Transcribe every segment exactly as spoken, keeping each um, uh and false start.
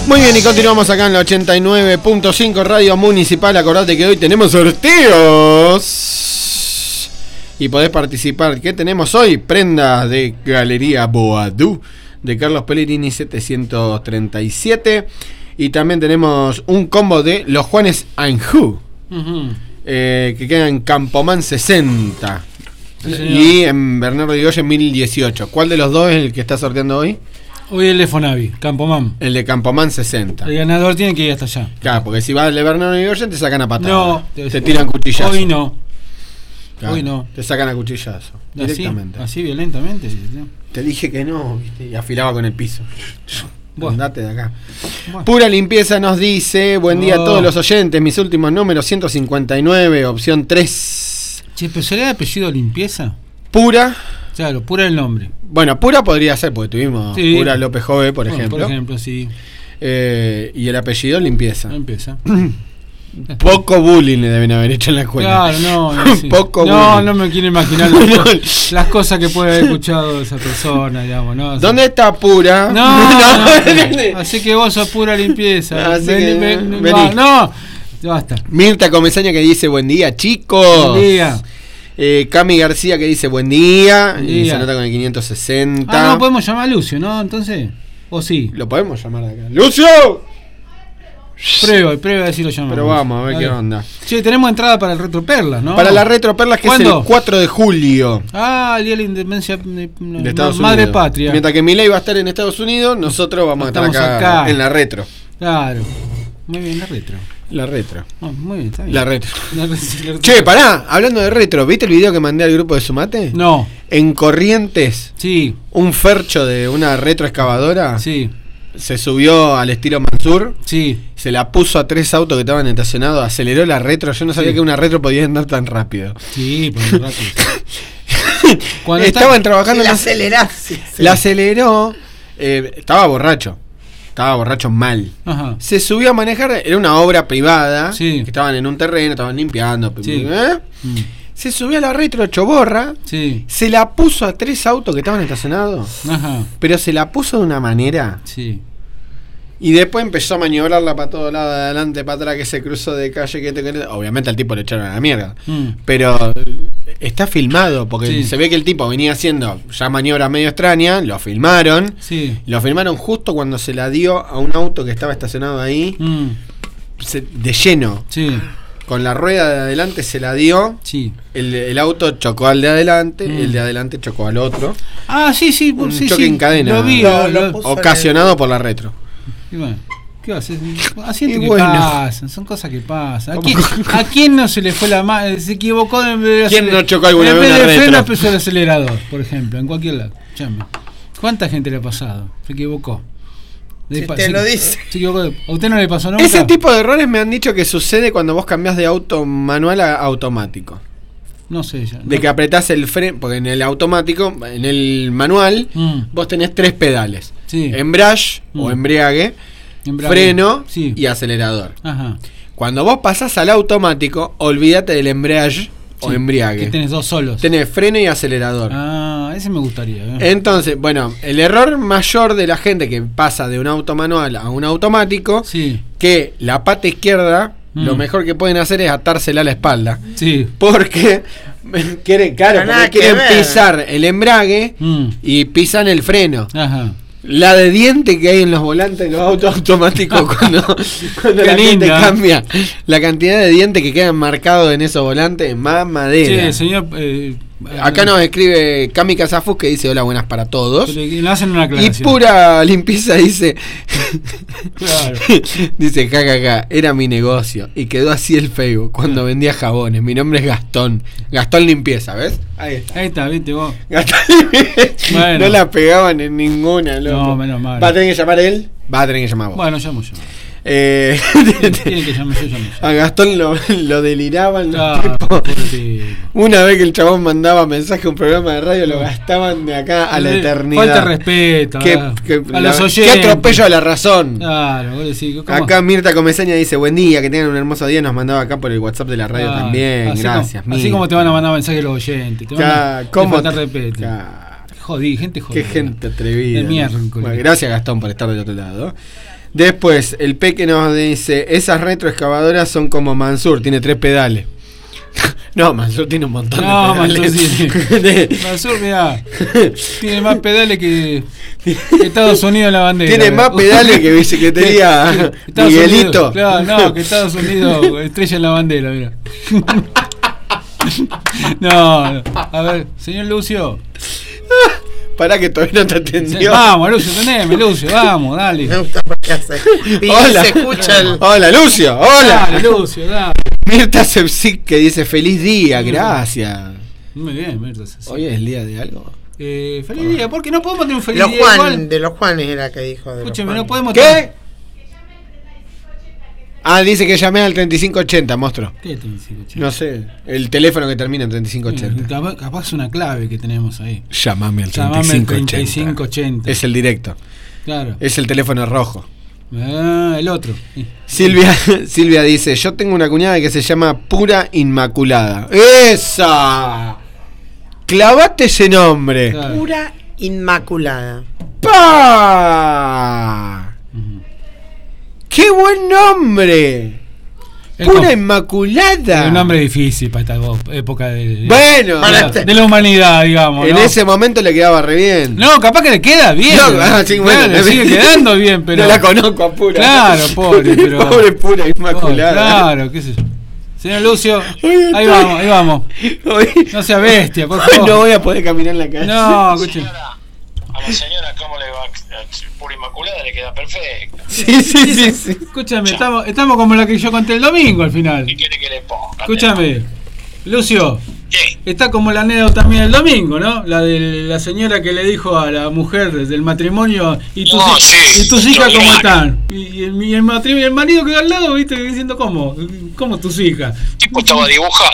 Muy bien, y continuamos acá en la ochenta y nueve punto cinco Radio Municipal. Acordate que hoy tenemos sorteos y podés participar. ¿Qué tenemos hoy? Prendas de Galería Boadú de Carlos Pellegrini setecientos treinta y siete. Y también tenemos un combo de Los Juanes Anjú, uh-huh. eh, que queda en Campomán sesenta, sí, y en Bernardo Irigoyen mil dieciocho. ¿Cuál de los dos es el que está sorteando hoy? Hoy el de Fonavi, Campomán. El de Campomán sesenta. El ganador tiene que ir hasta allá. Claro, porque si va al de Bernardo Irigoyen te sacan a patada. No, te, te tiran cuchillazo. Hoy no. Claro, hoy no. Te sacan a cuchillazo. Directamente. Así, así violentamente. Te dije que no, ¿viste? Y afilaba con el piso. Bueno. Andate de acá. Bueno. Pura Limpieza nos dice: buen día oh. a todos los oyentes. Mis últimos números: ciento cincuenta y nueve, opción tres. Che, pero ¿sería de apellido Limpieza? Pura. Claro, Pura el nombre. Bueno, Pura podría ser, porque tuvimos sí. Pura López Jove, por bueno, ejemplo. Por ejemplo, sí. Eh, y el apellido Limpieza. Limpieza. Poco bullying le deben haber hecho en la escuela. Claro, no. no sí. Poco no, bullying. no me quiero imaginar las, las cosas que puede haber escuchado esa persona, digamos, ¿no? O sea, ¿dónde está Pura? No, no, no. Así que vos sos Pura Limpieza. Así ven, que, ven, ven, va, no, basta. Mirta Comesaña que dice: buen día, chicos. Buen día. Eh, Cami García que dice: buen día. Buen día. Y se nota con el quinientos sesenta. Ah, no, podemos llamar a Lucio, ¿no? Entonces, o sí. Lo podemos llamar acá. ¡Lucio! Prueba, prueba a ver si lo llamamos. Pero vamos a ver a qué ver. onda. Che, tenemos entrada para el Retro Perlas, ¿no? Para la Retro Perlas, que ¿cuándo? Es el cuatro de julio. Ah, el día de la independencia de, de Estados Madre Unidos. Patria. Mientras que Milei va a estar en Estados Unidos, nosotros vamos Estamos a estar acá, acá en la Retro. Claro. Muy bien, la Retro. La Retro. Oh, muy bien, está bien. La Retro. La retro, la retro. Che, pará, hablando de Retro, ¿viste el video que mandé al grupo de Sumate? No. En Corrientes. Sí. Un fercho de una retroexcavadora. Sí. Se subió al estilo Mansur. Sí. Se la puso a tres autos que estaban estacionados. Aceleró la retro. Yo no sabía sí. que una retro podía andar tan rápido. Sí, por un rato. Cuando estaban está, trabajando. La acelerás. La aceleró. Eh, estaba borracho. Estaba borracho mal. Ajá. Se subió a manejar. Era una obra privada. Sí. Que estaban en un terreno, estaban limpiando. Sí. ¿Eh? Mm. Se subió a la retro choborra. Sí. Se la puso a tres autos que estaban estacionados. Ajá. Pero se la puso de una manera. Sí. Y después empezó a maniobrarla para todos lados, de adelante, para atrás, que se cruzó de calle, que, te, que obviamente al tipo le echaron a la mierda. Mm. Pero está filmado, porque sí. se ve que el tipo venía haciendo ya maniobras medio extrañas, lo filmaron. Sí. Lo filmaron justo cuando se la dio a un auto que estaba estacionado ahí, mm. se, de lleno. Sí. Con la rueda de adelante se la dio. Sí. El, el auto chocó al de adelante, mm. el de adelante chocó al otro. Ah, sí, sí. Un sí, choque sí. en cadena. Lo vi. Lo, lo, lo ocasionado por la retro. Y bueno, ¿qué va a hacer? Asiente y que bueno. pasan, son cosas que pasan. ¿A quién, ¿A quién no se le fue la mano? Se equivocó de, de ¿Quién no chocó alguna vez una retro? En vez de freno puso el acelerador, por ejemplo, en cualquier lado. Llame. ¿Cuánta gente le ha pasado? Se equivocó. Si usted se, lo dice. Se equivocó. ¿A usted no le pasó nunca? Ese tipo de errores me han dicho que sucede cuando vos cambiás de auto manual a automático. No sé ya. De no. que apretás el freno, porque en el automático, en el manual, mm. vos tenés tres pedales. Sí. Embrague mm. o embriague, embrague. freno sí. y acelerador. Ajá. Cuando vos pasás al automático, olvídate del embrague sí. o embriague. Que tenés dos solos. Tenés freno y acelerador. Ah, ese me gustaría. ¿eh? Entonces, bueno, el error mayor de la gente que pasa de un auto manual a un automático, sí. que la pata izquierda, mm. lo mejor que pueden hacer es atársela a la espalda. Sí. Porque quieren, claro, porque quieren pisar el embrague mm. y pisan el freno. Ajá. La de diente que hay en los volantes de los autos automáticos cuando, cuando la gente cambia, la cantidad de dientes que quedan marcados en esos volantes, mamadera. Sí, señor. Eh, Acá nos escribe Cami Casafus que dice: hola, buenas para todos. Le hacen una y Pura Limpieza dice: claro. dice, jajaja, era mi negocio y quedó así el Facebook cuando vendía jabones. Mi nombre es Gastón. Gastón Limpieza, ¿ves? Ahí está, Ahí está viste vos. Gastón Limpieza. Bueno. No la pegaban en ninguna, loco. No, menos mal. ¿Va a tener que llamar él? Va a tener que llamar vos. Bueno, llamo yo. Eh, Tienen que llamar yo, llamo yo. A Gastón lo, lo deliraban. Claro, una vez que el chabón mandaba mensaje a un programa de radio, lo gastaban de acá a la eternidad. Falta respeto que, que, a la, los oyentes. Qué atropello a la razón. Claro, vos decís, acá Mirta Comesaña dice: buen día, que tengan un hermoso día. Nos mandaba acá por el WhatsApp de la radio también. Así gracias. Como, así como te van a mandar mensajes los oyentes. Te van a, ¿Cómo? falta respeto. Claro. Jodí, gente jodida. Qué gente atrevida. El miércoles. Bueno, gracias, Gastón, por estar del otro lado. Después, el Peque nos dice: esas retroexcavadoras son como Mansur, tiene tres pedales. No, Mansur tiene un montón no, de pedales. Mansur, tiene, Mansur, mirá, tiene más pedales que, que Estados Unidos en la bandera. Tiene más pedales que bicicletería Miguelito. Unidos, claro, no, que Estados Unidos estrella en la bandera, mira. No, no, a ver, señor Lucio. Pará que todavía no te atendió. Vamos, Lucio, teneme, Lucio, vamos, dale. Me gusta porque hace. Hola, se escucha el... hola, Lucio, hola. Dale, Lucio, dale. Mirta Sepsic que dice: feliz día, gracias. Muy bien, Mirta Sepsic. ¿Hoy es el día de algo? Eh, feliz día, porque no podemos tener un feliz los día Juan, igual. de los Juanes era que dijo. Escúcheme, no podemos ¿Qué? tener... Ah, dice que llamé al treinta y cinco ochenta, monstruo. ¿Qué treinta y cinco ochenta? No sé, el teléfono que termina en treinta y cinco ochenta. Capaz, capaz es una clave que tenemos ahí. Llamame al Llamame al treinta y treinta y cinco cinco ochenta. Es el directo. Claro. Es el teléfono rojo. Ah, el otro. Sí. Silvia, Silvia dice: yo tengo una cuñada que se llama Pura Inmaculada. ¡Esa! Clavate ese nombre. Claro. Pura Inmaculada. ¡Pah! Uh-huh. ¡Qué buen nombre! Es Pura como- Inmaculada. Es un nombre difícil para esta go- época de, Bueno, de, la, de la humanidad, digamos. en ¿no? ese momento le quedaba re bien. No, capaz que le queda bien. No, ah, sí, bueno, Claro, le sigue quedando bien, pero. No la conozco a Pura. Claro, pobre, pero. Pobre Pura Inmaculada. Claro, qué sé yo. Señor Lucio, ahí vamos, ahí vamos. Hoy, No sea bestia, por hoy favor. no voy a poder caminar en la calle. No, escuche. A la señora, ¿cómo le va? Pura Inmaculada le queda perfecto. Sí, sí, sí, sí. Escúchame, estamos, estamos como la que yo conté el domingo al final. ¿Qué quiere que le ponga? Escúchame, Lucio, ¿Qué? está como la anécdota también el domingo, ¿no? La de la señora que le dijo a la mujer del matrimonio: ¿y tus, Oh, hi- sí, ¿y tus hijas yo cómo vi. están? Y, y el, y el matrimonio, el marido quedó al lado, ¿viste? Diciendo: ¿cómo? ¿Cómo tus hijas? El tipo estaba dibujado.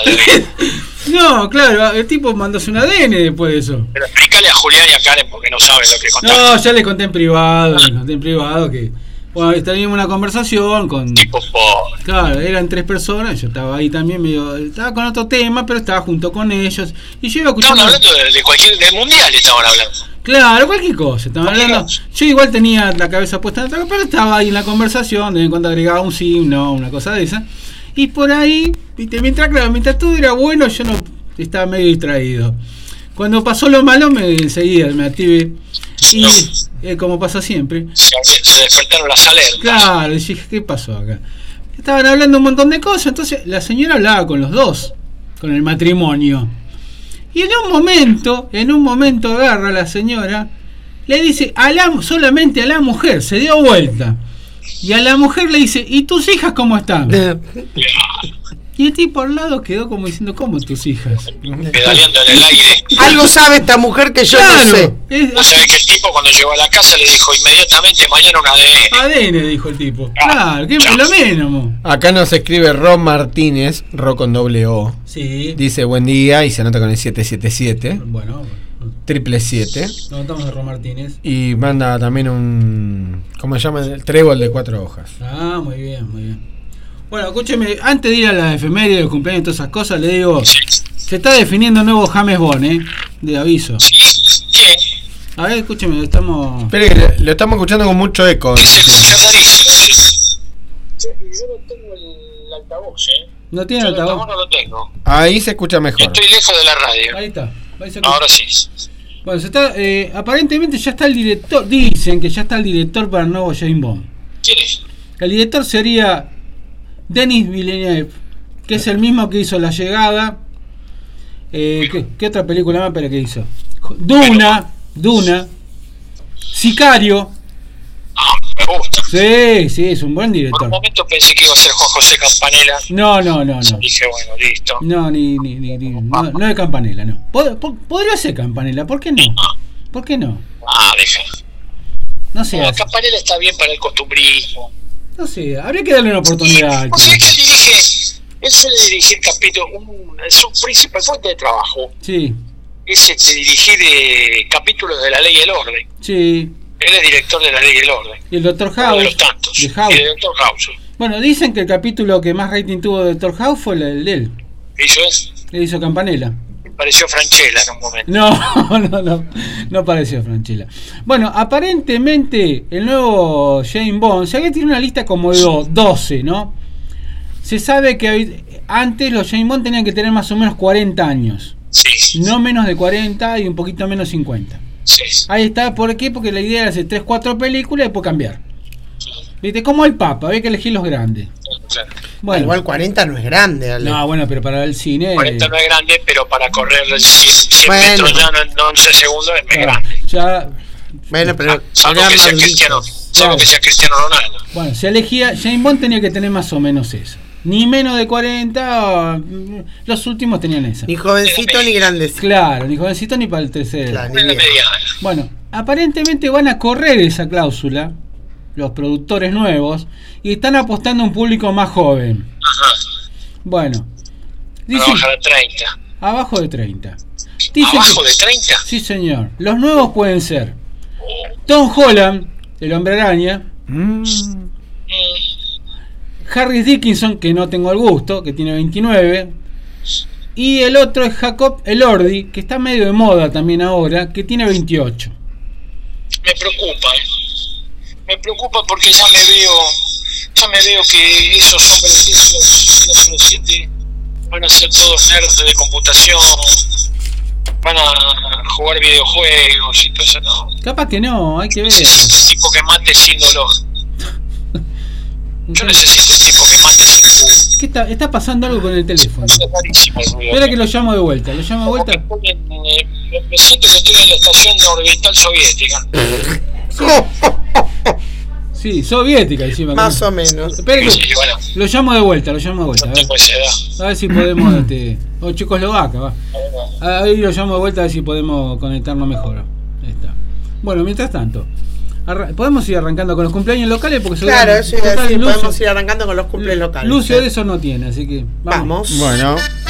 No, claro, el tipo mandóse un A D N después de eso. Pero explícale a Julián y a Karen porque no sabe lo que contaste. No, ya le conté en privado, le conté en privado que, bueno, teníamos una conversación con... Tipo pobre. Claro, eran tres personas, yo estaba ahí también, medio, estaba con otro tema, pero estaba junto con ellos. Y yo iba Estaban escuchando... hablando de, de cualquier del mundial, estaban hablando. Claro, cualquier cosa, estaban Cualquier hablando... cosa. Yo igual tenía la cabeza puesta en otra cosa, pero estaba ahí en la conversación, de vez en cuando agregaba un sí, un no, una cosa de esa. Y por ahí, viste, mientras, claro, mientras todo era bueno, yo no estaba medio distraído. Cuando pasó lo malo, me enseguida me activé. Y eh, como pasa siempre. Se, se despertaron las alertas. Claro, y dije: ¿qué pasó acá? Estaban hablando un montón de cosas, entonces la señora hablaba con los dos, con el matrimonio. Y en un momento, en un momento agarra a la señora, le dice a la, solamente a la mujer, se dio vuelta. Y a la mujer le dice: ¿y tus hijas cómo están? Y el tipo al lado quedó como diciendo: ¿cómo tus hijas? Pedaleando en el aire. Algo sabe esta mujer que yo no sé. es- Vos sabés que el tipo cuando llegó a la casa le dijo inmediatamente mañana un A D N. A D N, dijo el tipo. Claro, que es lo mínimo. Acá nos escribe Ro Martínez, Ro con doble O. Sí. Dice: buen día, y se anota con el siete siete siete, Bueno, triple siete. nos notamos de Ro Martínez. Y manda también un. ¿Cómo se llama? El trébol de cuatro hojas. Ah, muy bien, muy bien. Bueno, escúcheme, antes de ir a la efeméride, los cumpleaños y todas esas cosas, le digo: se está definiendo un nuevo James Bond, ¿eh? De aviso. ¿Qué? A ver, escúcheme, estamos... Espere, que lo estamos escuchando con mucho eco. Se escucha rarísimo. Yo no tengo el altavoz, ¿eh? ¿No tiene Yo el altavoz? altavoz no lo tengo. Ahí se escucha mejor. Estoy lejos de la radio. Ahí está. Ahí se Ahora sí. Bueno, se está, eh, aparentemente ya está el director, dicen que ya está el director para el nuevo James Bond. ¿Quién es? El director sería Denis Villeneuve, que es el mismo que hizo La Llegada. Eh, ¿qué, qué otra película más para que hizo? Duna, Duna, Sicario. Ah, me gusta. Sí, sí, es un buen Por un director. momento pensé que iba a ser Juan José Campanella. No, no, no, no. Dije, bueno, listo. No, ni, ni, ni, ni- no, no de Campanella, no. Pod- po- podría ser Campanella, ¿por qué no? ¿Por qué no? Ah, deja. No sé, No, Campanella está bien para el costumbrismo. no sé, habría que darle una oportunidad. al O sea tipo. que él dirige, él suele dirigir capítulos, un, su principal fuente de trabajo Sí, es este, dirigir eh, capítulos de La Ley y el Orden. sí. Él es director de La Ley y el Orden. Y el Doctor Uno de House. los tantos. De House. Y el Doctor House. Bueno, dicen que el capítulo que más rating tuvo de Doctor House fue el de él. ¿Hizo eso? Le hizo Campanella. pareció Franchella en un momento. No, no, no, no pareció Franchella. Bueno, aparentemente el nuevo James Bond, se había tirado una lista como de doce, ¿no? Se sabe que antes los James Bond tenían que tener más o menos cuarenta años. Sí. No menos de cuarenta y un poquito menos cincuenta. Sí. Ahí está, ¿por qué? Porque la idea era hacer tres, cuatro películas y después cambiar. ¿Viste? Como el Papa, había que elegir los grandes. Claro. Bueno. Igual cuarenta no es grande, Ale. No, bueno, pero para el cine. cuarenta no es grande, pero para correr cien, cien Bueno. metros ya no en once segundos es Claro, grande. ya, Bueno, pero Ah, salvo eran que sea más Cristiano, listos. salvo Claro. que sea Cristiano Ronaldo. bueno, se elegía. James Bond tenía que tener más o menos eso. Ni menos de cuarenta. Los últimos tenían esa. Ni jovencito ni grandecito. Claro, ni jovencito ni para el tercero. Claro. Una bien. mediana. Bueno, aparentemente van a correr esa cláusula los productores nuevos y están apostando a un público más joven. Ajá. Bueno, Para dicen bajar a treinta. abajo de treinta. Dicen ¿Abajo que- de treinta? Sí, señor. Los nuevos pueden ser Tom Holland, el Hombre Araña, Mm. Mm, Harry Dickinson, que no tengo el gusto, que tiene veintinueve, y el otro es Jacob Elordi, que está medio de moda también ahora, que tiene veintiocho. Me preocupa, ¿eh? Me preocupa porque ya me veo, ya me veo que esos hombres, esos, esos siete, van a ser todos nerds de computación, van a jugar videojuegos y todo eso, no. Capaz que no, hay que ver. Necesito un tipo que mate sin dolor. Yo necesito un tipo que mate sin jugo. ¿Qué está, está pasando algo con el teléfono? Es rarísimo el ruido. Espera que lo llamo de vuelta, lo llamo de Como vuelta. que estoy en, eh, me- me siento que estoy en la estación orbital soviética. Sí, soviética encima. Más o menos. Espera que Sí, bueno, lo llamo de vuelta, lo llamo de vuelta. no A ver, tengo esa edad. a ver si podemos, este, o checoslovaca, va. Ahí lo llamo de vuelta a ver si podemos conectarnos mejor. Ahí está. Bueno, mientras tanto, arra- podemos ir arrancando con los cumpleaños locales porque Claro, seguramente- eso iba a total, decir, Lucio- podemos ir arrancando con los cumples locales. Lucio de eso no tiene, así que vamos. Vamos. Bueno,